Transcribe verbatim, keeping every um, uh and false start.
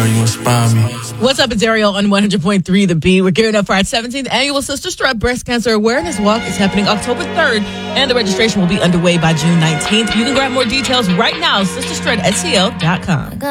girl, you inspire me. What's up, it's Ariel on one hundred point three The Beat. We're gearing up for our seventeenth annual Sister Strut Breast Cancer Awareness Walk. It's happening October third, and the registration will be underway by June nineteenth. You can grab more details right now, sister strut s c l dot com.